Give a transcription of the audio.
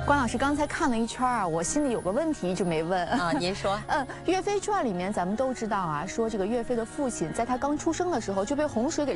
关老师刚才看了一圈啊，我心里有个问题一直没问啊。您说， 《岳飞传》里面咱们都知道啊，说这个岳飞的父亲在他刚出生的时候就被洪水给